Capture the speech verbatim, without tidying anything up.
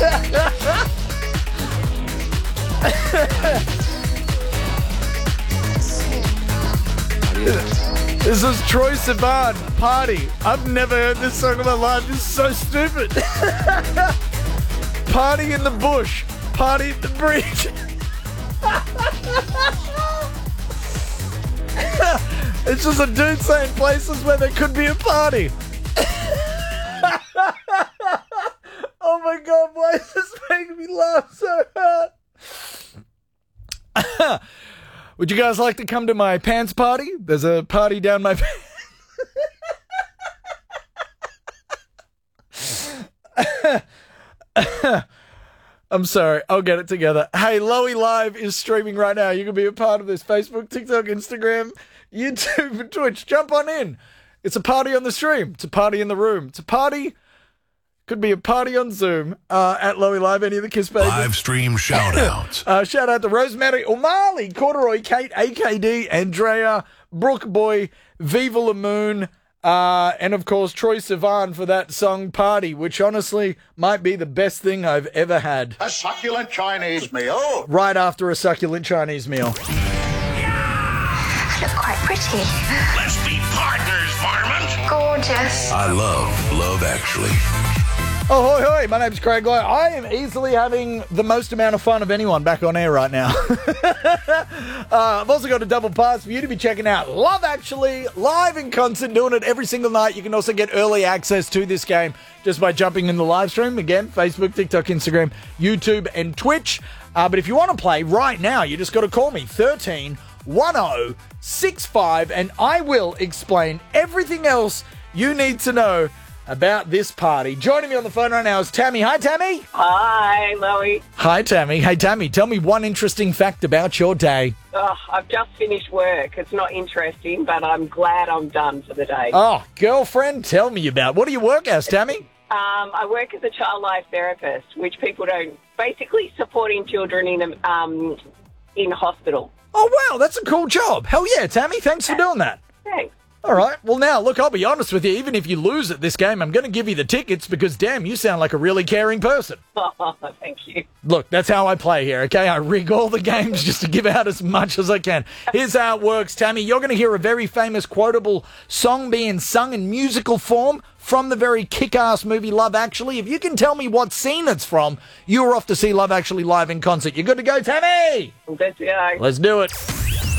This is Troye Sivan, Party. I've never heard this song in my life. This is so stupid. Party in the bush. Party at the bridge. It's just a dude saying places where there could be a party. Oh my God, why is this making me laugh so hard? Would you guys like to come to my pants party? There's a party down my pants. I'm sorry. I'll get it together. Hey, Lowy Live is streaming right now. You can be a part of this. Facebook, TikTok, Instagram, YouTube, and Twitch. Jump on in. It's a party on the stream. It's a party in the room. It's a party. Could be a party on Zoom uh, at Lowy Live, any of the Kiss Babies. Live stream shout-outs. uh, shout out to Rosemary, O'Malley, Corduroy, Kate, A K D, Andrea, Brooke Boy, Viva La Moon, uh, and of course Troye Sivan for that song Party, which honestly might be the best thing I've ever had. A succulent Chinese meal. Right after a succulent Chinese meal. Yeah! Look quite pretty. Let's be partners, Varmint. Gorgeous. I love Love Actually. Oh, hoi, hoi. My name's Craig Lowe. I am easily having the most amount of fun of anyone back on air right now. uh, I've also got a double pass for you to be checking out Love Actually, live in concert, doing it every single night. You can also get early access to this game just by jumping in the live stream. Again, Facebook, TikTok, Instagram, YouTube, and Twitch. Uh, but if you want to play right now, you just got to call me, thirteen one oh six five, and I will explain everything else you need to know about this party. Joining me on the phone right now is Tammy. Hi, Tammy. Hi, Loey. Hi, Tammy. Hey, Tammy, tell me one interesting fact about your day. Oh, I've just finished work. It's not interesting, but I'm glad I'm done for the day. Oh, girlfriend, tell me about. What do you work as, Tammy? Um, I work as a child life therapist, which people don't... Basically supporting children in um in hospital. Oh, wow, that's a cool job. Hell yeah, Tammy. Thanks for doing that. Thanks. All right. Well, now, look, I'll be honest with you. Even if you lose at this game, I'm going to give you the tickets because, damn, you sound like a really caring person. Oh, thank you. Look, that's how I play here, okay? I rig all the games just to give out as much as I can. Here's how it works, Tammy. You're going to hear a very famous quotable song being sung in musical form from the very kick-ass movie Love Actually. If you can tell me what scene it's from, you're off to see Love Actually live in concert. You good to go, Tammy? Let's go. Let's do it.